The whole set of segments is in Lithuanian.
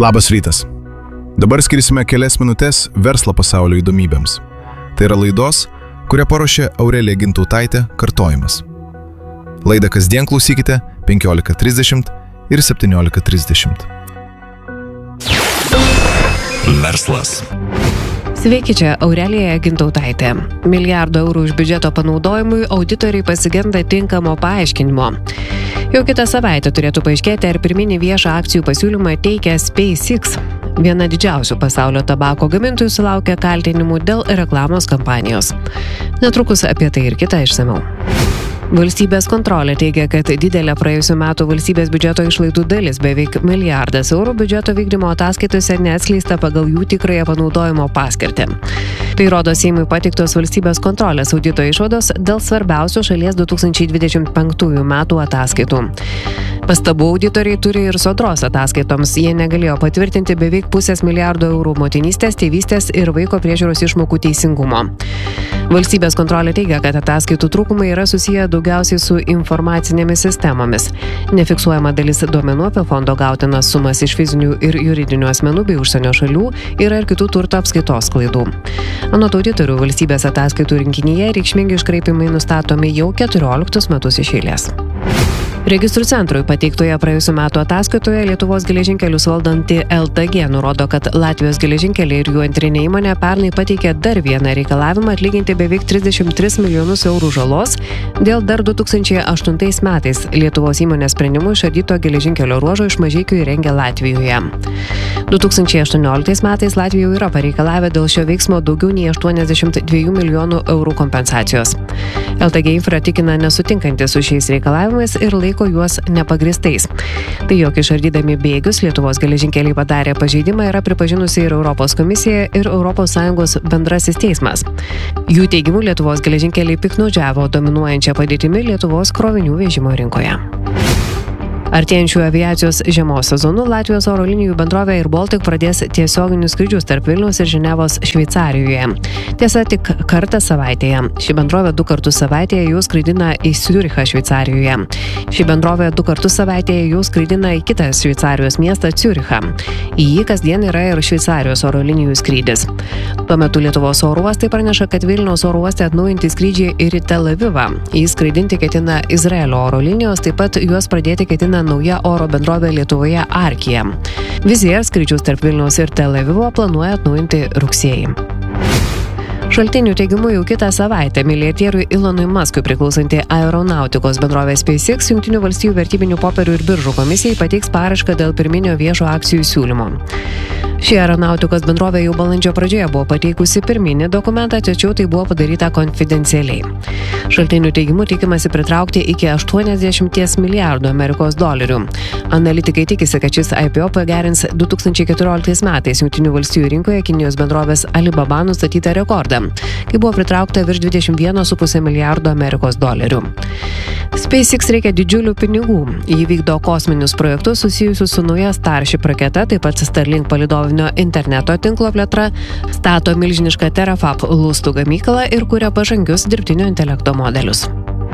Labas rytas. Dabar skirsime kelias minutės verslo pasaulio įdomybėms. Tai yra laidos, kurią paruošė Aurelija Gintautaitė, kartojimas. Laidą kasdien klausykite 15:30 ir 17:30. Verslas. Sveiki, čia Aurelija Gintautaitė. Milijardo eurų už biudžeto panaudojimui auditoriai pasigenda tinkamo paaiškinimo. Jau kitą savaitę turėtų paaiškėti, ar pirminį viešą akcijų pasiūlymą teikia SpaceX. Viena didžiausių pasaulio tabako gamintojų sulaukia kaltinimų dėl reklamos kampanijos. Netrukus apie tai ir kitą išsamiau. Valstybės kontrolė teigia, kad didelė praėjusių metų valstybės biudžeto išlaidų dalis, beveik milijardas eurų biudžeto vykdymo ataskaitose neatskleista pagal jų tikrąją panaudojimo paskirtį. Tai rodo Seimui pateiktos valstybės kontrolės audito išvados dėl svarbiausių šalies 2025 metų ataskaitų. Pastabų auditoriai turi ir Sodros ataskaitoms. Jie negalėjo patvirtinti beveik $500 milijardo eurų motinystės, tėvystės ir vaiko priežiūros išmokų teisingumo. Valstybės kontrolė teigia, kad ataskaitų trūkumai yra susiję daugiausiai su informacinėmis sistemomis. Nefiksuojama dalis duomenų apie fondo gautinas sumas iš fizinių ir juridinių asmenų bei užsienio šalių yra ir kitų turto apskaitos klaidų. Anot auditorių, valstybės ataskaitų rinkinyje reikšmingi iškraipimai nustatomi jau 14 metus iš eilės. Registrų centrui pateiktoje praėjusių metų ataskaitoje Lietuvos geležinkelius valdanti LTG nurodo, kad Latvijos geležinkeliai ir jų antrinė įmonė pernai pateikė dar vieną reikalavimą atlyginti beveik 33 milijonus eurų žalos dėl dar 2008 metais Lietuvos įmonės sprendimų išardyto geležinkelio ruožo iš Mažeikių įrengę Latvijoje. 2018 metais Latvija jau yra pareikalavę dėl šio veiksmo daugiau nei 82 milijonų eurų kompensacijos. LTG Infra tikina nesutinkanti su šiais reikalavimais ir laiko juos nepagristais. Tai jog išardydami bėgius Lietuvos geležinkeliai padarė pažeidimą yra pripažinusi ir Europos komisija ir ES bendrasis teismas. Jų teigimu Lietuvos geležinkeliai piktnaudžiavo dominuojančią padėtimi Lietuvos krovinių vežimo rinkoje. Artėjančių aviacijos žiemos sezonų Latvijos oro linijų bendrovė Air Baltic pradės tiesioginius skrydžius tarp Vilniaus ir Ženevos Šveicarijoje. Tiesa, tik kartą savaitėje. Ši bendrovė 2 kartus savaitėje jau skraidina į Ciurichą Šveicarijoje. Ši bendrovė 2 kartus savaitėje jau skraidina į kitą Šveicarijos miestą Ciurichą. Į jį kasdien yra ir Šveicarijos oro linijų skrydis. Tuo metu Lietuvos oro uostai praneša, kad Vilniaus oro uoste atnaujinti skrydžiai ir į Tel Avivą. Į skraidinti ketina Izraelio oro linijos, taip pat juos pradėti ketina nauja oro bendrovė Lietuvoje Arkija. Wizz Air skrydžius tarp Vilniaus ir Tel Avivo planuoja atnaujinti rugsėjį. Šaltinių teigimu jau kitą savaitę milijardieriui Elonui Muskui priklausanti aeronautikos bendrovė SpaceX Jungtinių valstijų vertybinių popierių ir biržų komisijai pateiks paraišką dėl pirminio viešo akcijų siūlymo. Ši aeronautikos bendrovė jau balandžio pradžioje buvo pateikusi pirminį dokumentą, tačiau tai buvo padaryta konfidencialiai. Šaltinių teigimu tikimasi pritraukti iki $80 milijardų Amerikos dolerių. Analitikai tikisi, kad šis IPO pagerins 2014 metais Jungtinių valstijų rinkoje Kinijos bendrovės Alibaba nustatytą rekordą, kai buvo pritraukta virš $21,5 milijardo Amerikos dolerių. SpaceX reikia didžiulių pinigų. Jį vykdo kosminius projektus susijusius su nauja Starship raketa, taip pat Starlink palydovinio interneto tinklo plėtra, stato milžinišką Terafab lustų gamyklą ir kuria pažangius dirbtinio intelekto modelius.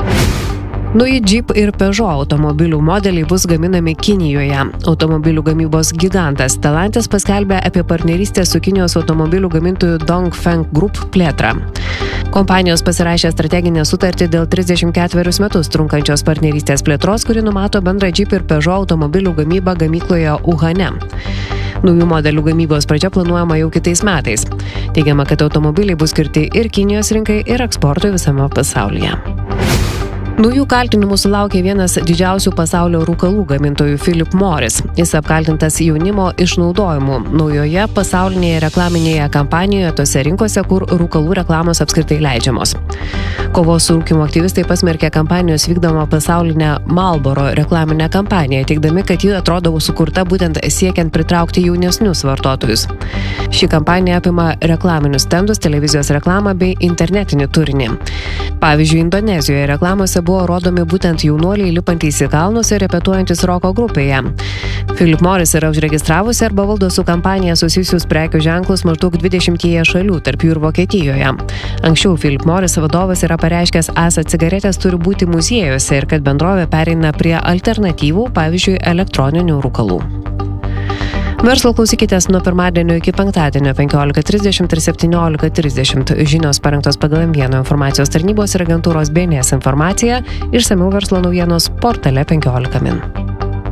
Nauji Jeep ir Peugeot automobilių modeliai bus gaminami Kinijoje. Automobilių gamybos gigantas Stellantis paskelbė apie partnerystę su Kinijos automobilių gamintojų Dongfeng Group plėtrą. Kompanijos pasirašė strateginę sutartį dėl 34 metus trunkančios partnerystės plėtros, kuri numato bendrą Jeep ir Peugeot automobilių gamybą gamykloje Uhane. Naujų modelių gamybos pradžia planuojama jau kitais metais. Teigiama, kad automobiliai bus skirti ir Kinijos rinkai, ir eksportui visame pasaulyje. Naujų kaltinimų sulaukė vienas didžiausių pasaulio rūkalų gamintojų Philip Morris. Jis apkaltintas jaunimo išnaudojimu naujoje pasaulinėje reklaminėje kampanijoje tose rinkose, kur rūkalų reklamos apskritai leidžiamos. Kovos su rūkymu aktyvistai pasmerkė kampanijos vykdomą pasaulinę Marlboro reklaminę kampaniją, teigdami, kad ji atrodo sukurta būtent siekiant pritraukti jaunesnius vartotojus. Ši kampanija apima reklaminius stendus, televizijos reklamą bei internetinį turinį. Pavyzdžiui, Indonezijoje reklamose buvo rodomi būtent jaunuoliai lipantys į kalnus ir repetuojantis roko grupėje. Philip Morris yra užregistravusi arba valdo su kampanija susijusius prekių ženklus maždaug 20 šalių, tarp jų ir Vokietijoje. Anksčiau Philip Morris vadovas yra pareiškęs, esą cigaretės turi būti muziejuose ir kad bendrovė pereina prie alternatyvų, pavyzdžiui, elektroninių rūkalų. Verslo klausykitės nuo pirmadienio iki penktadienio 15:30 ir 17:30. Žinios parengtos pagal M1 informacijos tarnybos ir agentūros BNS informaciją. Išsamiau verslo naujienos portale 15 min.